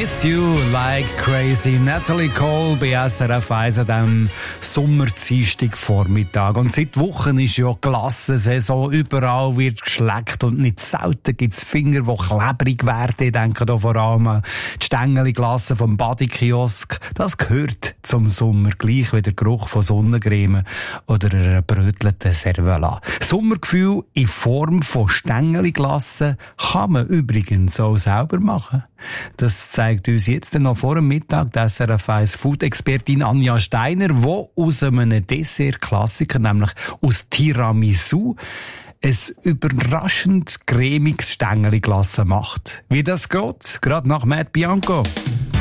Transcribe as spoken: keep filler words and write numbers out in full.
Miss You Like Crazy. Natalie Cole bei S R F eins an diesem Sommerdienstagvormittag. Und seit Wochen ist ja Glassensaison. Überall wird geschleckt und nicht selten gibt es Finger, die klebrig werden. Ich denke da vor allem an die Stängeli-Glasse vom Badi-Kiosk. Das gehört zum Sommer, gleich wie der Geruch von Sonnencreme oder einer brötelten Cervela. Sommergefühl in Form von Stängeli-Glasse kann man übrigens auch selber machen. Das zeigt uns jetzt noch vor dem Mittag die S R F eins Food-Expertin Anja Steiner, die aus einem Dessert-Klassiker, nämlich aus Tiramisu, ein überraschend cremiges Stängeli-Glasse macht. Wie das geht? Gerade nach Matt Bianco.